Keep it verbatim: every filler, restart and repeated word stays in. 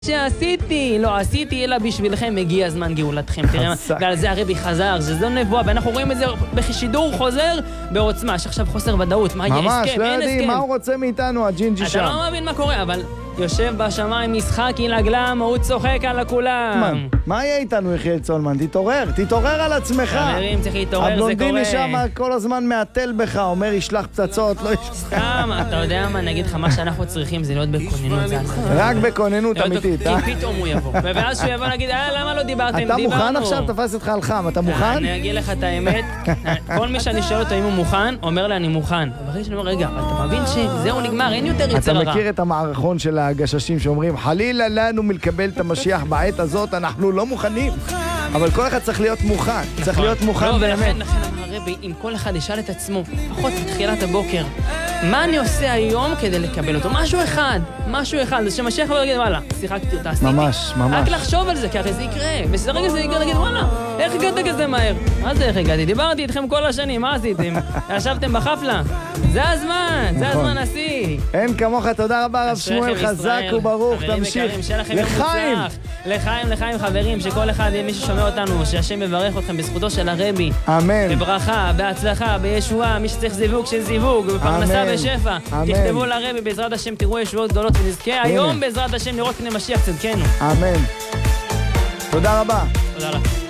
שעשיתי, לא עשיתי אלא בשבילכם, הגיע הזמן גאולתכם. תראה, ועל זה הרבי חזר, שזו נבואה, ואנחנו רואים את זה בשידור חוזר בעוצמה, שעכשיו חוסר ודאות, מה יהיה הסכם, אין הסכם. ממש, לא יודעים, מה הוא רוצה מאיתנו, הג'ינג'י שם. אתה לא מבין מה קורה, אבל יושב בשמיים משחק ילגלם, הוא צוחק על כולם. מה יהיה איתנו, יחיאל צולמן? תתעורר, תתעורר על עצמך. חברים, צריך להתעורר, זה קורה. הבלונדיני שם כל הזמן מעטל בך, אומר ישלח פצצות, לא ישלח. סתם, אתה יודע מה, נגיד לך, מה שאנחנו צריכים זה להיות בכוננות. רק בכוננות אמיתית, אה? פתאום הוא יבוא. ואז שהוא יבוא נגיד, אה, למה לא דיברתם? אתה מוכן עכשיו? תפס אותך על חם, אתה מוכן? אני אגיד לך את האמת, כל מי שאני שואל אותו אם הוא מוכן, אומר לי אני מוכן. אבל שאני אומר, רגע, אתה מבין שזהו נגמר, אין יותר יצר הרע. אתה מכיר את המערכון של הגששים שאומרים, חלילה לנו מלקבל את המשיח בעת הזאת, אנחנו לא מוכנים. אבל כל אחד צריך להיות מוכן, צריך להיות מוכן באמת. לכן אמר הרבי, אם כל אחד ישאל את עצמו, לפחות בתחילת הבוקר, מה אני עושה היום כדי לקבל אותו? משהו אחד, משהו אחד, זה שמשיח יכול להגיד, וואלה, שיחקתי אותה, עשיתי. ממש, ממש. רק לחשוב על זה, כי הרי זה יקרה, וברגע זה יקרה, להגיד, וואלה, איך הגעת כזה מהר? מה זה איך הגעתי? דיברתי איתכם כל השנים, מה עשיתם? ישבתם בחפלה? זה הזמן, זה הזמן עשי. אין כמוך, תודה רבה רב שמואל, חזק וברוך, תמשיך. לחיים. לחיים, לחיים חברים, שכל אחד, מי ששומע אותנו, שהשם יברך אתכם בזכותו של הרבי. אמן. בברכה, בהצלחה, בישועה, מי שצריך זיווג של זיווג, בפרנסה ושפע. תכתבו לרבי, בעזרת השם תראו ישועות גדולות ונזכה. היום בעזרת השם לראות פני משיח צדקנו. אמן. תודה רבה. תודה לך.